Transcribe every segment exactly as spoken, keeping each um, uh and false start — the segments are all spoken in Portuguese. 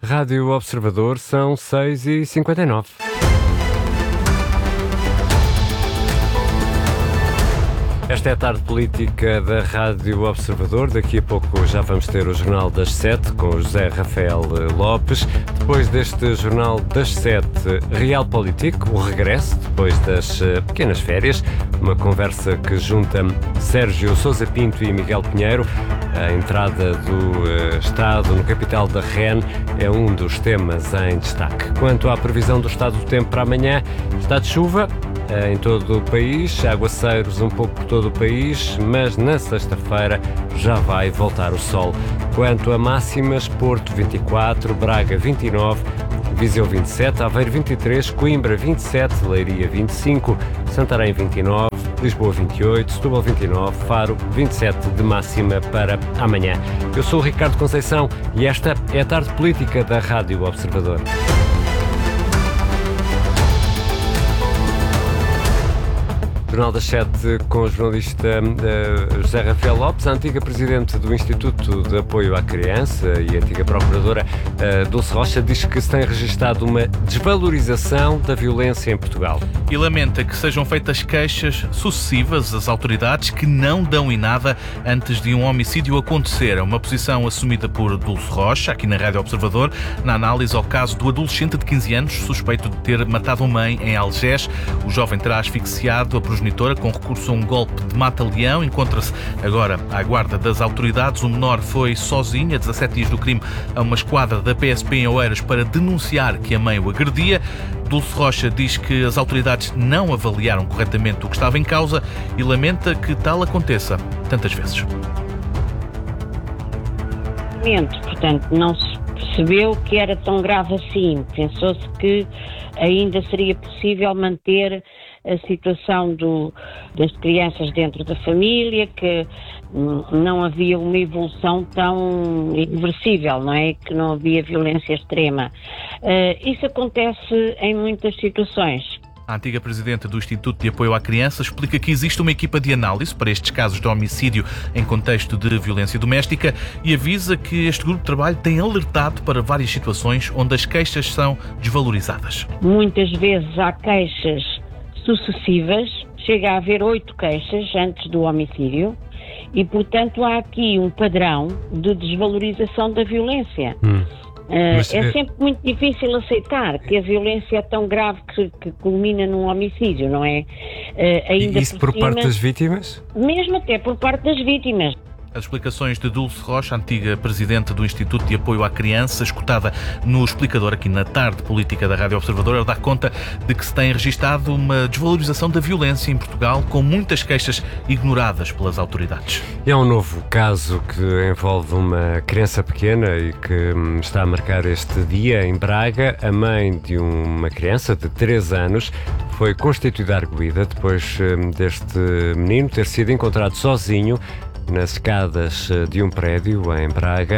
Rádio Observador, são seis e cinquenta e nove. Esta é a tarde política da Rádio Observador. Daqui a pouco já vamos ter o Jornal das Sete com o José Rafael Lopes. Depois deste Jornal das Sete, Realpolitik, o regresso, depois das pequenas férias. Uma conversa que junta Sérgio Sousa Pinto e Miguel Pinheiro. A entrada do Estado no capital da R E N é um dos temas em destaque. Quanto à previsão do estado do tempo para amanhã, está de chuva em todo o país, aguaceiros um pouco por todo o país, mas na sexta-feira já vai voltar o sol. Quanto a máximas, Porto vinte e quatro, Braga vinte e nove, Viseu vinte e sete, Aveiro vinte e três, Coimbra vinte e sete, Leiria vinte e cinco, Santarém vinte e nove, Lisboa vinte e oito, Setúbal vinte e nove, Faro vinte e sete de máxima para amanhã. Eu sou o Ricardo Conceição e esta é a tarde política da Rádio Observador. Jornal das Sete com o jornalista uh, José Rafael Lopes, a antiga presidente do Instituto de Apoio à Criança e antiga procuradora uh, Dulce Rocha, diz que se tem registado uma desvalorização da violência em Portugal. E lamenta que sejam feitas queixas sucessivas às autoridades que não dão em nada antes de um homicídio acontecer. É uma posição assumida por Dulce Rocha, aqui na Rádio Observador, na análise ao caso do adolescente de quinze anos, suspeito de ter matado a mãe em Algés. O jovem terá asfixiado a progenitora com recurso a um golpe de mata-leão. Encontra-se agora à guarda das autoridades. O menor foi sozinho, a dezassete dias do crime, a uma esquadra da P S P em Oeiras para denunciar que a mãe o agredia. Dulce Rocha diz que as autoridades não avaliaram corretamente o que estava em causa e lamenta que tal aconteça tantas vezes. Portanto, não se percebeu que era tão grave assim. Pensou-se que ainda seria possível manter a situação do, das crianças dentro da família, que hum, não havia uma evolução tão irreversível, não é? Que não havia violência extrema. Uh, isso acontece em muitas situações. A antiga presidente do Instituto de Apoio à Criança explica que existe uma equipa de análise para estes casos de homicídio em contexto de violência doméstica e avisa que este grupo de trabalho tem alertado para várias situações onde as queixas são desvalorizadas. Muitas vezes há queixas sucessivas, chega a haver oito queixas antes do homicídio e, portanto, há aqui um padrão de desvalorização da violência. Hum. Uh, Mas, é, é sempre muito difícil aceitar que a violência é tão grave que, que culmina num homicídio, não é? Uh, ainda Isso por, por cima, parte das vítimas? Mesmo até por parte das vítimas. As explicações de Dulce Rocha, antiga presidente do Instituto de Apoio à Criança, escutada no explicador aqui na tarde política da Rádio Observador, dá conta de que se tem registado uma desvalorização da violência em Portugal, com muitas queixas ignoradas pelas autoridades. E é um novo caso que envolve uma criança pequena e que está a marcar este dia em Braga. A mãe de uma criança de três anos foi constituída arguida depois deste menino ter sido encontrado sozinho nas escadas de um prédio em Braga.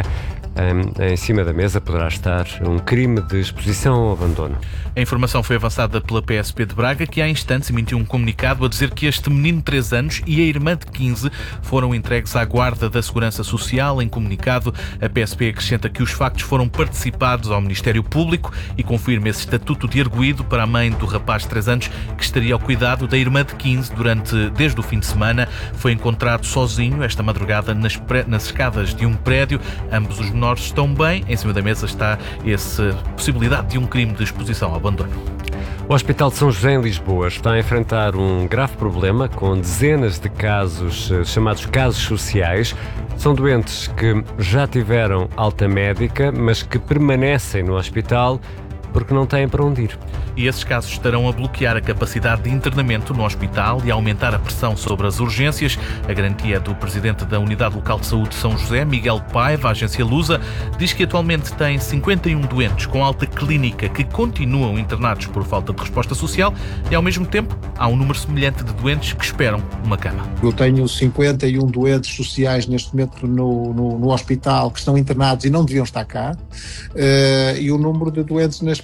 Em cima da mesa poderá estar um crime de exposição ao abandono. A informação foi avançada pela P S P de Braga, que há instantes emitiu um comunicado a dizer que este menino de três anos e a irmã de quinze foram entregues à guarda da Segurança Social. Em comunicado, a P S P acrescenta que os factos foram participados ao Ministério Público e confirma esse estatuto de arguido para a mãe do rapaz de três anos, que estaria ao cuidado da irmã de quinze durante, desde o fim de semana. Foi encontrado sozinho esta madrugada nas, pré, nas escadas de um prédio. Ambos os menores estão bem. Em cima da mesa está essa possibilidade de um crime de exposição ao abandono. O Hospital de São José em Lisboa está a enfrentar um grave problema com dezenas de casos chamados casos sociais. São doentes que já tiveram alta médica, mas que permanecem no hospital porque não têm para onde ir. E esses casos estarão a bloquear a capacidade de internamento no hospital e a aumentar a pressão sobre as urgências. A garantia do presidente da Unidade Local de Saúde de São José, Miguel Paiva, a agência Lusa, diz que atualmente tem cinquenta e um doentes com alta clínica que continuam internados por falta de resposta social e, ao mesmo tempo, há um número semelhante de doentes que esperam uma cama. Eu tenho cinquenta e um doentes sociais neste momento no, no, no hospital que estão internados e não deviam estar cá, uh, e o número de doentes neste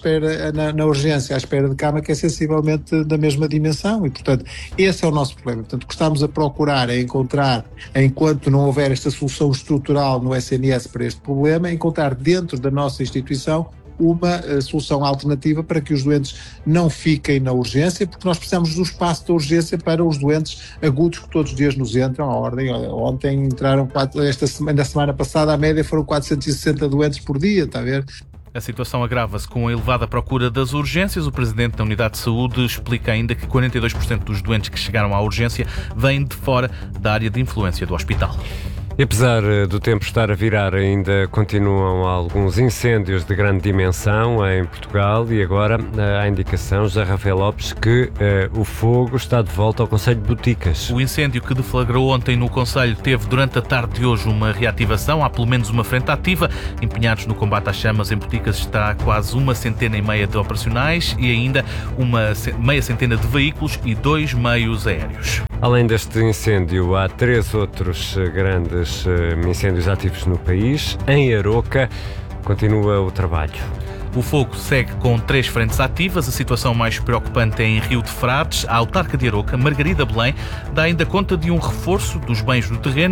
espera, na, na urgência, à espera de cama, que é sensivelmente da mesma dimensão, e portanto esse é o nosso problema. Portanto, o que estamos a procurar é encontrar, enquanto não houver esta solução estrutural no S N S para este problema, é encontrar dentro da nossa instituição uma uh, solução alternativa para que os doentes não fiquem na urgência, porque nós precisamos do espaço da urgência para os doentes agudos que todos os dias nos entram à ordem. Ontem entraram, quatro, esta semana, na semana passada, a média foram quatrocentos e sessenta doentes por dia, está a ver? A situação agrava-se com a elevada procura das urgências. O presidente da Unidade de Saúde explica ainda que quarenta e dois por cento dos doentes que chegaram à urgência vêm de fora da área de influência do hospital. E apesar do tempo estar a virar, ainda continuam alguns incêndios de grande dimensão em Portugal e agora há indicação, José Rafael Lopes, que eh, o fogo está de volta ao Concelho de Boticas. O incêndio que deflagrou ontem no Concelho teve durante a tarde de hoje uma reativação, há pelo menos uma frente ativa. Empenhados no combate às chamas em Boticas está quase uma centena e meia de operacionais e ainda uma meia centena de veículos e dois meios aéreos. Além deste incêndio, há três outros grandes incêndios ativos no país. Em Aroca, continua o trabalho. O fogo segue com três frentes ativas. A situação mais preocupante é em Rio de Frades. A autarca de Aroca, Margarida Belém, dá ainda conta de um reforço dos bens do terreno